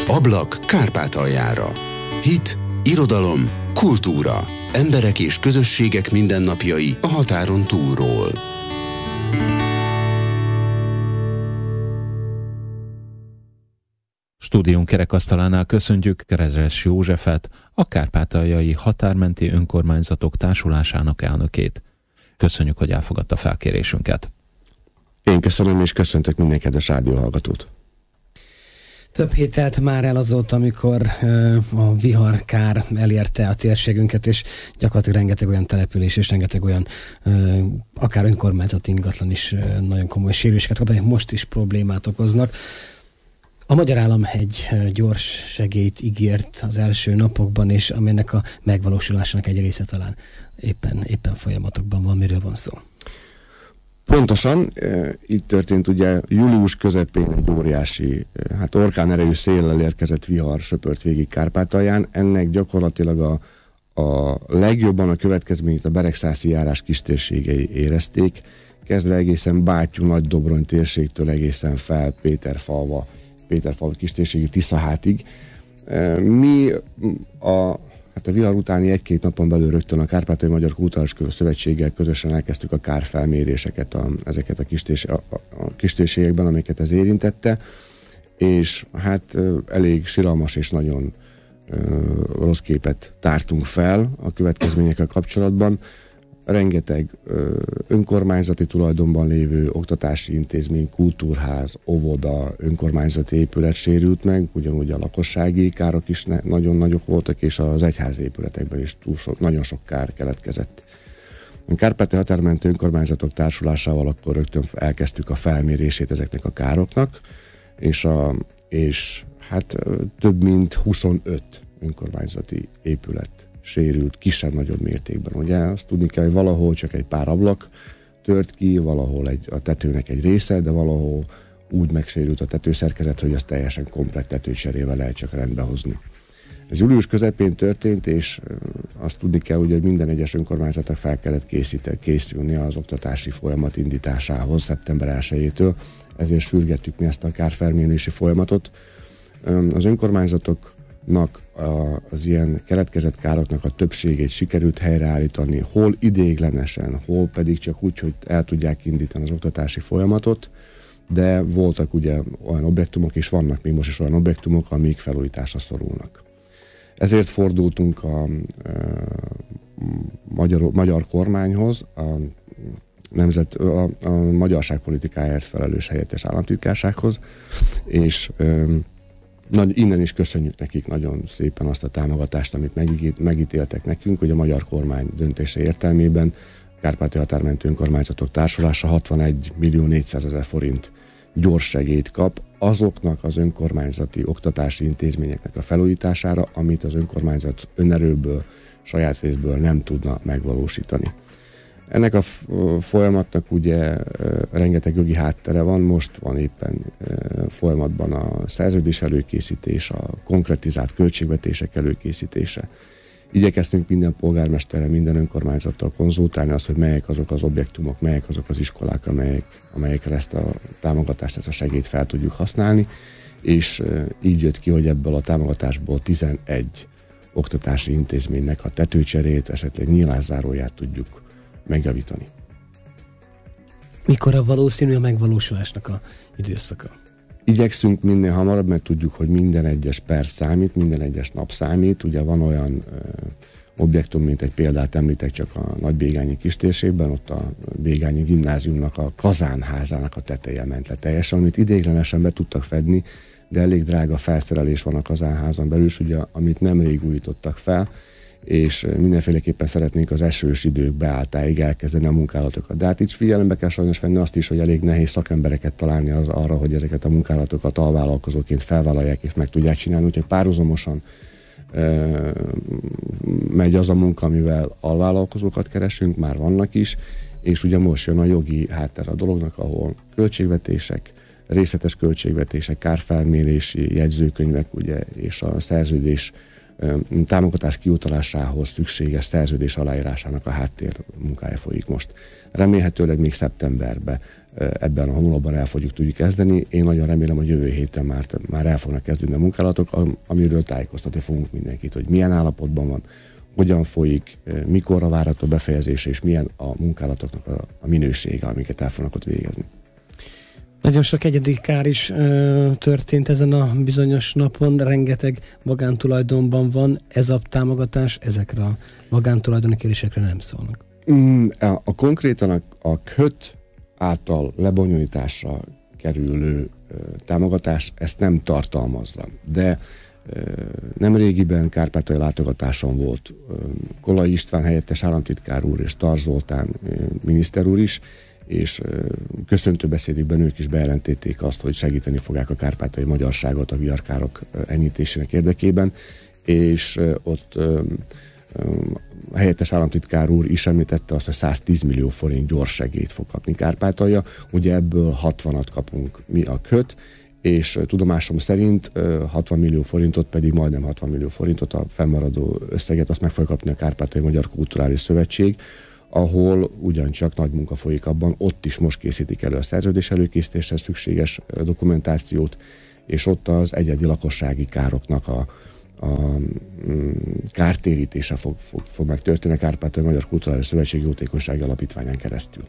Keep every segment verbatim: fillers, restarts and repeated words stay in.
Ablak Kárpátaljára. Hit, irodalom, kultúra. Emberek és közösségek mindennapjai a határon túlról. Stúdiónk kerekasztalánál köszöntjük Kerezes Józsefet, a Kárpátaljai Határmenti Önkormányzatok Társulásának elnökét. Köszönjük, hogy elfogadta felkérésünket. Én köszönöm, és köszöntök minden kedves rádióhallgatót. Több hét telt már el azóta, amikor uh, a viharkár elérte a térségünket, és gyakorlatilag rengeteg olyan település és rengeteg olyan uh, akár önkormányzati ingatlan is uh, nagyon komoly sérüléseket kap, amelyek most is problémát okoznak. A magyar állam egy gyors segélyt ígért az első napokban, és amelynek a megvalósulásának egy része talán éppen, éppen folyamatokban van. Miről van szó? Pontosan, e, itt történt ugye július közepén egy óriási, hát orkán erejű széllel érkezett vihar söpört végig Kárpátalján. Ennek gyakorlatilag a, a legjobban a következményét a beregszászi járás kistérségei érezték, kezdve egészen Bátyú, Nagydobrony térségtől egészen fel Péterfalva, Péterfalva kistérségi Tiszahátig. E, mi a Hát a vihar utáni egy-két napon belül rögtön a Kárpátaljai Magyar Kulturális Szövetséggel közösen elkezdtük a kárfelméréseket a, ezeket a, kistés, a, a kistérségekben, amiket ez érintette, és hát elég siralmas és nagyon ö, rossz képet tártunk fel a következményekkel kapcsolatban. Rengeteg ö, önkormányzati tulajdonban lévő oktatási intézmény, kultúrház, óvoda, önkormányzati épület sérült meg, ugyanúgy a lakossági károk is ne, nagyon nagyok voltak, és az egyházi épületekben is túl sok, nagyon sok kár keletkezett. A Kárpátaljai Határmenti Önkormányzatok Társulásával akkor rögtön elkezdtük a felmérését ezeknek a károknak, és, a, és hát több mint huszonöt önkormányzati épület sérült kisebb-nagyobb mértékben. Ugye azt tudni kell, hogy valahol csak egy pár ablak tört ki, valahol egy, a tetőnek egy része, de valahol úgy megsérült a tetőszerkezet, hogy azt teljesen komplett tetőcserével lehet csak rendbe hozni. Ez július közepén történt, és azt tudni kell, hogy minden egyes önkormányzatnak fel kellett készíteni, készülni az oktatási folyamat indításához szeptember elsejétől, ezért sürgettük mi ezt a kárfelmérési folyamatot. Az önkormányzatok az ilyen keletkezett károknak a többségét sikerült helyreállítani, hol ideiglenesen, hol pedig csak úgy, hogy el tudják indítani az oktatási folyamatot, de voltak ugye olyan objektumok, és vannak még most is olyan objektumok, amik felújításra szorulnak. Ezért fordultunk a, a magyar, magyar kormányhoz, a, nemzet, a, a magyarságpolitikáért felelős helyettes államtitkársághoz, és Nagy, innen is köszönjük nekik nagyon szépen azt a támogatást, amit megít, megítéltek nekünk, hogy a magyar kormány döntése értelmében Kárpátaljai Határmenti Önkormányzatok Társulása hatvanegy millió négyszázezer forint gyors segélyt kap azoknak az önkormányzati oktatási intézményeknek a felújítására, amit az önkormányzat önerőből, saját részből nem tudna megvalósítani. Ennek a folyamatnak ugye rengeteg jogi háttere van, most van éppen folyamatban a szerződés előkészítés, a konkretizált költségvetések előkészítése. Igyekeztünk minden polgármesterrel, minden önkormányzattal konzultálni azt, hogy melyek azok az objektumok, melyek azok az iskolák, amelyek, amelyekre ezt a támogatást, ezt a segélyt fel tudjuk használni, és így jött ki, hogy ebből a támogatásból tizenegy oktatási intézménynek a tetőcserét, esetleg nyílászáróját tudjuk megjavítani. Mikor a valószínű a megvalósulásnak a időszaka? Igyekszünk minél hamarabb, mert tudjuk, hogy minden egyes perc számít, minden egyes nap számít. Ugye van olyan ö, objektum, mint egy példát említek csak a Nagybégányi kistérségben, ott a Bégányi gimnáziumnak a kazánházának a teteje ment le teljesen, amit ideiglenesen be tudtak fedni, de elég drága felszerelés van a kazánházon belül, ugye, amit nemrég újítottak fel, és mindenféleképpen szeretnénk az esős idők beálltáig elkezdeni a munkálatokat. De hát itt figyelembe kell sajnos venni azt is, hogy elég nehéz szakembereket találni az, arra, hogy ezeket a munkálatokat alvállalkozóként felvállalják és meg tudják csinálni, úgyhogy párhuzamosan e, megy az a munka, amivel alvállalkozókat keresünk, már vannak is, és ugye most jön a jogi háttér a dolognak, ahol költségvetések, részletes költségvetések, kárfelmérési jegyzőkönyvek ugye, és a szerződés támogatás kiutalásához szükséges szerződés aláírásának a háttér munkája folyik most. Remélhetőleg még szeptemberben ebben a hónapban el fogjuk tudjuk kezdeni. Én nagyon remélem, hogy jövő héten már, már el fognak kezdődni a munkálatok, amiről tájékoztatni fogunk mindenkit, hogy milyen állapotban van, hogyan folyik, mikorra várható befejezése, és milyen a munkálatoknak a, a minősége, amiket el fognak ott végezni. Nagyon sok egyedi kár is ö, történt ezen a bizonyos napon, rengeteg magántulajdonban van, ez a támogatás ezekre a magántulajdoni kérésekre nem szólnak. Mm, a, a konkrétan a, a köt által lebonyolításra kerülő ö, támogatás ezt nem tartalmazza, de ö, nemrégiben kárpátaljai látogatáson volt ö, Kolai István helyettes államtitkár úr és Tar Zoltán ö, miniszter úr is, és köszöntőbeszédükben ők is bejelentették azt, hogy segíteni fogják a kárpátaljai magyarságot a viharkárok enyhítésének érdekében, és ott a helyettes államtitkár úr is említette azt, hogy száztíz millió forint gyors segélyt fog kapni Kárpátalja, ugye ebből hatvanat kapunk mi a köt, és tudomásom szerint hatvan millió forintot, pedig majdnem hatvan millió forintot, a fennmaradó összeget azt meg fogja kapni a Kárpátaljai Magyar Kulturális Szövetség, ahol ugyancsak nagy munka folyik abban, ott is most készítik elő a szerződés előkészítéshez szükséges dokumentációt, és ott az egyedi lakossági károknak a, a kártérítése fog, fog, fog megtörténni a Kárpátaljai Magyar Kulturális Szövetség Jótékonysági Alapítványán keresztül.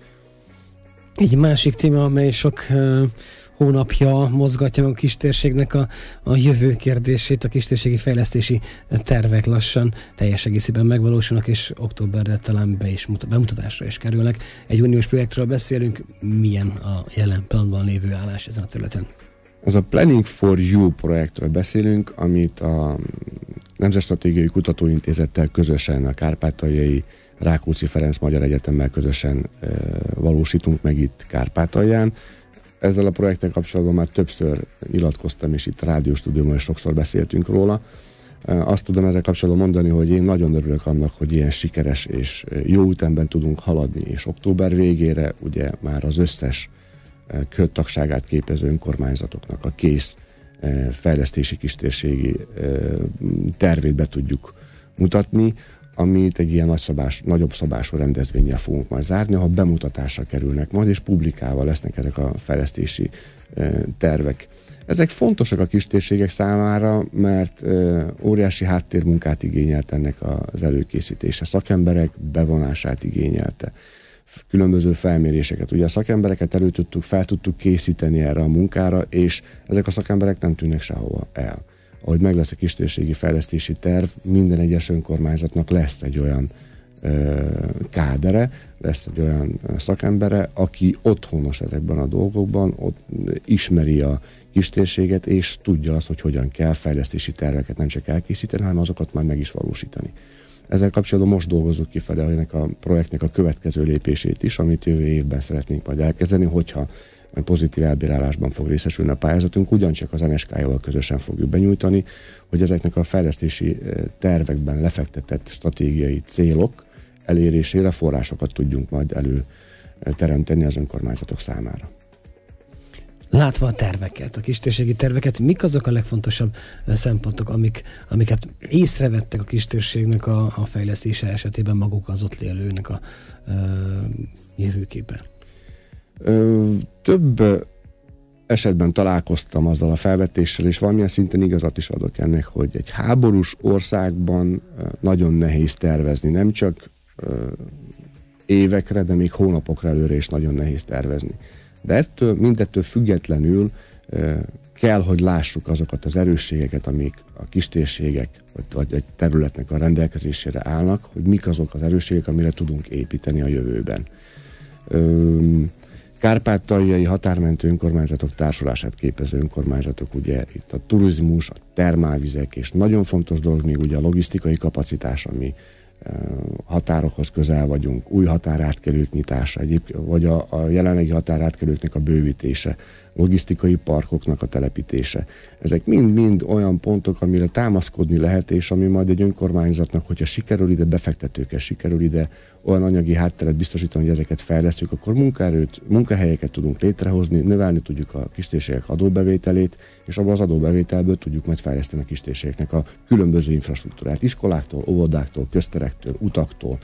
Egy másik téma, amely sok uh, hónapja mozgatja meg a kistérségnek a, a jövő kérdését, a kistérségi fejlesztési tervek lassan teljes egészében megvalósulnak, és októberre talán be is, bemutatásra is kerülnek. Egy uniós projektről beszélünk, milyen a jelen pillanatban lévő állás ezen a területen? Ez a Planning for You projektről beszélünk, amit a Nemzetstratégiai Kutatóintézettel közösen, a Kárpátaljai Rákóczi Ferenc Magyar Egyetemmel közösen e, valósítunk meg itt Kárpátalján. Ezzel a projekttel kapcsolatban már többször nyilatkoztam, és itt a rádióstúdióban is sokszor beszéltünk róla. Azt tudom ezzel kapcsolatban mondani, hogy én nagyon örülök annak, hogy ilyen sikeres és jó ütemben tudunk haladni, és október végére ugye már az összes köttagságát képező önkormányzatoknak a kész fejlesztési kistérségi tervét be tudjuk mutatni, amit egy ilyen nagyszabás, nagyobb szabású rendezvénnyel fogunk majd zárni, ha bemutatásra kerülnek majd, és publikálva lesznek ezek a fejlesztési e, tervek. Ezek fontosak a kistérségek számára, mert e, óriási háttérmunkát igényelt ennek az előkészítése. Szakemberek bevonását igényelte. Különböző felméréseket. Ugye a szakembereket elő tudtuk, fel tudtuk készíteni erre a munkára, és ezek a szakemberek nem tűnnek sehova el. Ahogy meg lesz a kistérségi fejlesztési terv, minden egyes önkormányzatnak lesz egy olyan ö, kádere, lesz egy olyan szakembere, aki otthonos ezekben a dolgokban, ott ismeri a kistérséget, és tudja azt, hogy hogyan kell fejlesztési terveket nem csak elkészíteni, hanem azokat már meg is valósítani. Ezzel kapcsolatban most dolgozzuk ki fel ennek a projektnek a következő lépését is, amit jövő évben szeretnénk majd elkezdeni, hogyha pozitív elbírálásban fog részesülni a pályázatunk, ugyancsak az en es ká jával közösen fogjuk benyújtani, hogy ezeknek a fejlesztési tervekben lefektetett stratégiai célok elérésére forrásokat tudjunk majd előteremteni az önkormányzatok számára. Látva a terveket, a kistérségi terveket, mik azok a legfontosabb szempontok, amik, amiket észrevettek a kistérségnek a, a fejlesztése esetében maguk az ott élőnek a ö, jövőképpen? Ö, több esetben találkoztam azzal a felvetéssel, és valamilyen szinten igazat is adok ennek, hogy egy háborús országban nagyon nehéz tervezni, nem csak ö, évekre, de még hónapokra előre is nagyon nehéz tervezni. De ettől, mindettől függetlenül ö, kell, hogy lássuk azokat az erősségeket, amik a kistérségek vagy, vagy egy területnek a rendelkezésére állnak, hogy mik azok az erősségek, amire tudunk építeni a jövőben. Ö, Kárpátaljai határmentő önkormányzatok társulását képező önkormányzatok, ugye itt a turizmus, a termálvizek, és nagyon fontos dolog még ugye a logisztikai kapacitás, ami határokhoz közel vagyunk, új határátkelők nyitása, egyébként, vagy a, a jelenlegi határátkelőknek a bővítése, logisztikai parkoknak a telepítése. Ezek mind-mind olyan pontok, amire támaszkodni lehet, és ami majd egy önkormányzatnak, hogyha sikerül ide befektetőkkel, sikerül ide olyan anyagi hátteret biztosítani, hogy ezeket fejlesztjük, akkor munkaerőt, munkahelyeket tudunk létrehozni, növelni tudjuk a kistérségek adóbevételét, és abban az adóbevételből tudjuk majd fejleszteni a kistérségeknek a különböző infrastruktúrát, iskoláktól, óvodáktól, közterektől, utaktól,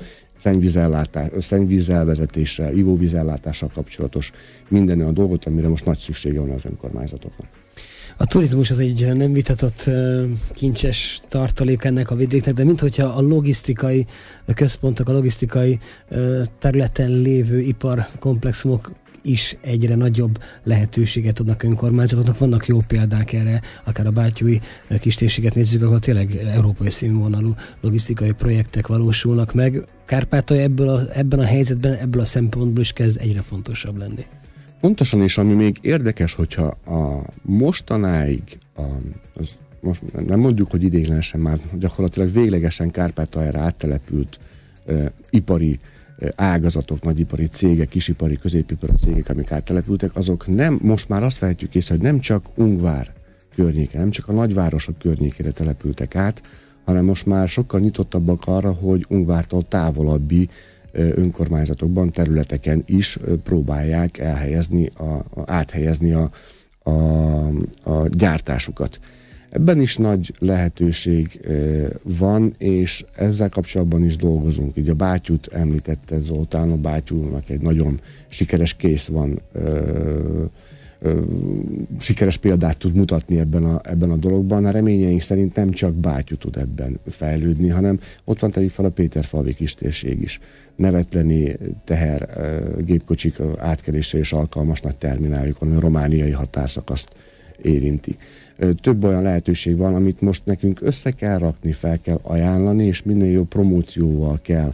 szennyvízelvezetéssel, ivóvízellátással kapcsolatos minden olyan dolgot, amire most nagy szüksége van az önkormányzatoknak. A turizmus az egy nem vitatott uh, kincses tartalék ennek a vidéknek, de minthogyha a logisztikai központok, a logisztikai uh, területen lévő iparkomplexumok is egyre nagyobb lehetőséget adnak önkormányzatoknak. Vannak jó példák erre, akár a bátyúi kistérséget nézzük, ahol tényleg európai színvonalú logisztikai projektek valósulnak meg. Kárpátalja ebből a, ebben a helyzetben, ebből a szempontból is kezd egyre fontosabb lenni. Pontosan, és ami még érdekes, hogyha a mostanáig, a, az most nem mondjuk, hogy ideiglenesen, már gyakorlatilag véglegesen Kárpátaljára áttelepült uh, ipari ágazatok, nagyipari cégek, kisipari, középipari cégek, amik áttelepültek, azok nem, most már azt vehetjük észre, hogy nem csak Ungvár környéke, nem csak a nagyvárosok környékére települtek át, hanem most már sokkal nyitottabbak arra, hogy Ungvártól távolabbi önkormányzatokban, területeken is próbálják elhelyezni, a, a, áthelyezni a, a, a gyártásukat. Ebben is nagy lehetőség van, és ezzel kapcsolatban is dolgozunk. Így a bátyút említette Zoltán, a bátyúnak egy nagyon sikeres kész van, ö, ö, sikeres példát tud mutatni ebben a, ebben a dologban. A reményeink szerint nem csak bátyú tud ebben fejlődni, hanem ott van tegyük fel a Péterfalvi kistérség is. Nevetleni teher gépkocsik átkelésre és alkalmas nagy termináljuk, a romániai határszakaszt érinti. Több olyan lehetőség van, amit most nekünk össze kell rakni, fel kell ajánlani, és minél jobb promócióval kell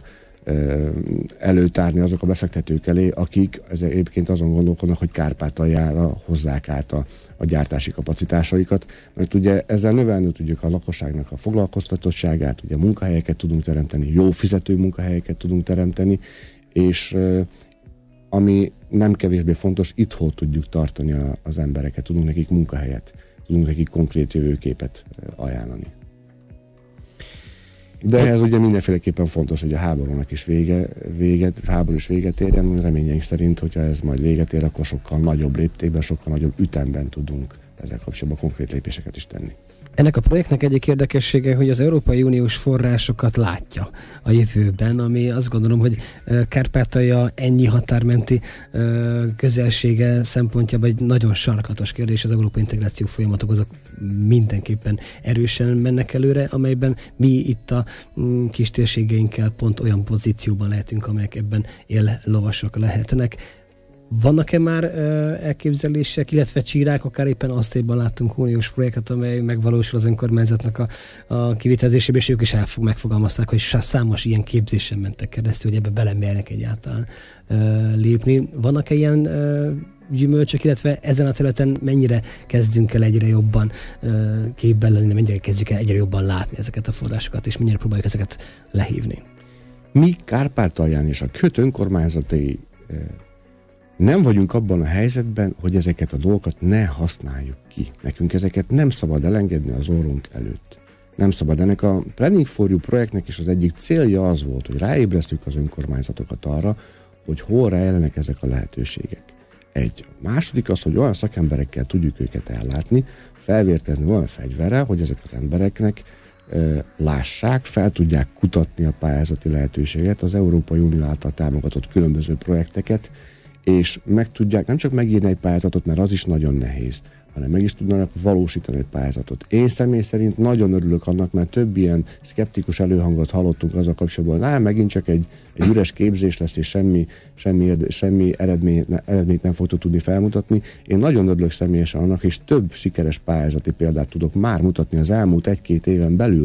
előtárni azok a befektetők elé, akik egyébként azon gondolkodnak, hogy Kárpátaljára hozzák át a, a gyártási kapacitásaikat, mert ugye ezzel növelni tudjuk a lakosságnak a foglalkoztatottságát, ugye munkahelyeket tudunk teremteni, jó fizető munkahelyeket tudunk teremteni, és ami nem kevésbé fontos, itthon tudjuk tartani a, az embereket, tudunk nekik munkahelyet, tudunk nekik konkrét jövőképet ajánlani. De ehhez ugye mindenféleképpen fontos, hogy a háborúnak is vége, véget, háború is véget érjen. Reményeink szerint, hogyha ez majd véget ér, akkor sokkal nagyobb léptékben, sokkal nagyobb ütemben tudunk ezzel kapcsolatban konkrét lépéseket is tenni. Ennek a projektnek egyik érdekessége, hogy az Európai Uniós forrásokat látja a jövőben, ami azt gondolom, hogy Kárpátalja ennyi határmenti közelsége szempontjából egy nagyon sarkalatos kérdés. Az európai integráció folyamatok azok mindenképpen erősen mennek előre, amelyben mi itt a kis térségeinkkel pont olyan pozícióban lehetünk, amelyek ebben éllovasok lehetnek. Vannak-e már uh, elképzelések, illetve csírák, akár éppen Asztélyban láttunk uniós projektet, amely megvalósul az önkormányzatnak a, a kivitelezésében, és ők is elfog, megfogalmazták, hogy számos ilyen képzésen mentek keresztül, hogy ebbe belemernek egyáltalán uh, lépni. Vannak-e ilyen uh, gyümölcsök, illetve ezen a területen mennyire kezdünk el egyre jobban uh, képben lenni, mennyire kezdjük el egyre jobban látni ezeket a forrásokat, és mennyire próbáljuk ezeket lehívni? Mi Kárpátalján és a köt önkormányzatai uh, nem vagyunk abban a helyzetben, hogy ezeket a dolgokat ne használjuk ki. Nekünk ezeket nem szabad elengedni az orrunk előtt. Nem szabad. Ennek a Planning for You projektnek is az egyik célja az volt, hogy ráébresztjük az önkormányzatokat arra, hogy hol rejlenek ezek a lehetőségek. Egy. A második az, hogy olyan szakemberekkel tudjuk őket ellátni, felvértezni olyan fegyverrel, hogy ezek az embereknek e, lássák, fel tudják kutatni a pályázati lehetőséget, az Európai Unió által támogatott különböző projekteket, és meg tudják nem csak megírni egy pályázatot, mert az is nagyon nehéz, hanem meg is tudnának valósítani egy pályázatot. Én személy szerint nagyon örülök annak, mert több ilyen szkeptikus előhangot hallottunk azzal kapcsolatban, hogy megint csak egy, egy üres képzés lesz, és semmi, semmi, semmi eredményt, eredményt nem fogtok tudni felmutatni. Én nagyon örülök személyesen annak, és több sikeres pályázati példát tudok már mutatni az elmúlt egy-két éven belül,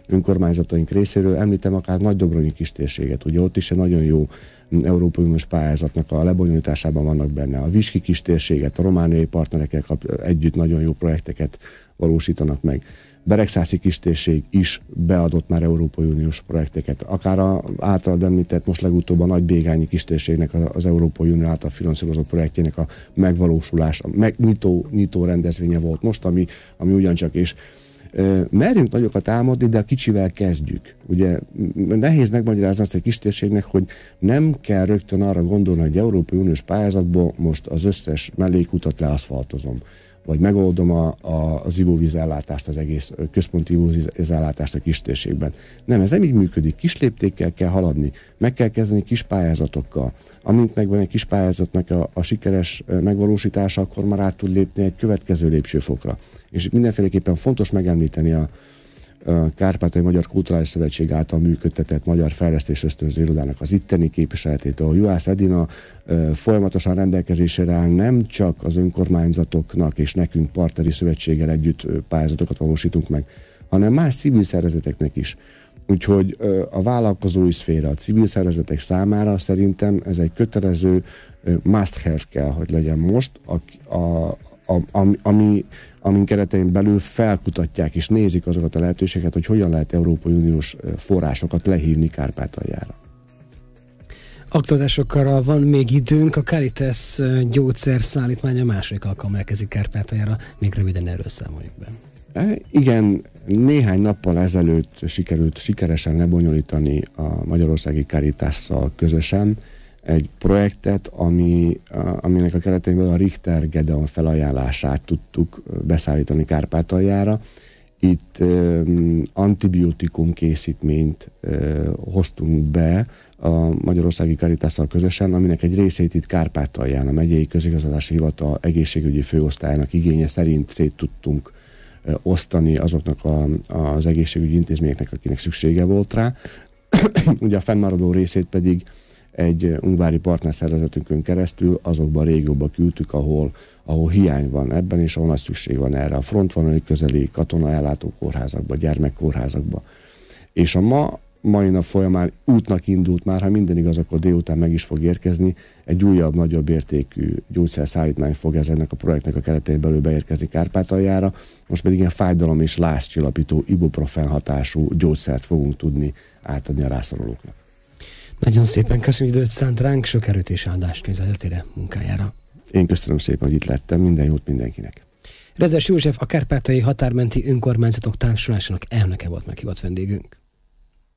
önkormányzataink részéről. Említem akár Nagydobronyi kistérséget, ugye ott is egy nagyon jó Európai Uniós pályázatnak a lebonyolításában vannak benne. A Viski kistérséget, a romániai partnerekkel kap, együtt nagyon jó projekteket valósítanak meg. Beregszászi kistérség is beadott már Európai Uniós projekteket. Akár az általad említett, most legutóbb a Nagybégányi kistérségnek az Európai Unió által finanszírozott projektjének a megvalósulása, meg, nyitó, nyitó rendezvénye volt most, ami, ami ugyancsak is. E, merjünk nagyokat álmodni, de a kicsivel kezdjük. Ugye nehéz megmagyarázni azt egy kistérségnek, hogy nem kell rögtön arra gondolni, hogy Európai Uniós pályázatból most az összes mellékutat leaszfaltozom, vagy megoldom a, a, az ivóvízellátást, az egész központi ivóvízellátást a kistérségben. Nem, ez nem így működik. Kis léptékkel kell haladni, meg kell kezdeni kis pályázatokkal. Amint megvan egy kis pályázatnak a, a sikeres megvalósítása, akkor már át tud lépni egy következő lépcsőfokra. És mindenféleképpen fontos megemlíteni a, a Kárpátaljai Magyar Kulturális Szövetség által működtetett Magyar Fejlesztés Ösztönző Irodának az itteni képviseletét, ahol Juhász Edina e, folyamatosan rendelkezésre áll, nem csak az önkormányzatoknak és nekünk partneri szövetséggel együtt pályázatokat valósítunk meg, hanem más civil szervezeteknek is. Úgyhogy e, a vállalkozói szféra, a civil szervezetek számára szerintem ez egy kötelező e, must-have kell, hogy legyen most, a, a, a, ami, ami amin keretein belül felkutatják és nézik azokat a lehetőségeket, hogy hogyan lehet Európai Uniós forrásokat lehívni Kárpátaljára. Aktuálisokkal van még időnk, a Caritas gyógyszer szállítmánya második alkalommal elkezik Kárpátaljára, még röviden erről számoljunk be. E, igen, néhány nappal ezelőtt sikerült sikeresen lebonyolítani a magyarországi Caritasszal közösen egy projektet, ami, aminek a keretében a Richter Gedeon felajánlását tudtuk beszállítani Kárpátaljára. Itt um, antibiotikum készítményt uh, hoztunk be a magyarországi Caritasszal közösen, aminek egy részét itt Kárpátalján, a megyei közigazgatási hivatal egészségügyi főosztályának igénye szerint szét tudtunk uh, osztani azoknak a, az egészségügyi intézményeknek, akinek szüksége volt rá. Ugye a fennmaradó részét pedig egy ungvári partnerszervezetünkön keresztül azokban a régiókban küldtük, ahol, ahol hiány van ebben, és ahol nagy szükség van erre. A frontvonali közeli katonaellátó kórházakba, gyermekkórházakba. És a ma, mai nap folyamán útnak indult már, ha minden igaz, akkor délután meg is fog érkezni, egy újabb, nagyobb értékű gyógyszerszállítmány fog ennek a projektnek a keretein belül beérkezni Kárpátaljára. Most pedig ilyen fájdalom és lázcsillapító ibuprofen hatású gyógyszert fogunk tudni átadni a rászorulóknak. Nagyon szépen köszönjük, időt szánt ránk, sok erőt és áldást közvetetére munkájára. Én köszönöm szépen, hogy itt lettem, minden jót mindenkinek. Rezes József, a Kárpátaljai Határmenti Önkormányzatok Társulásának elnöke volt meghívott vendégünk.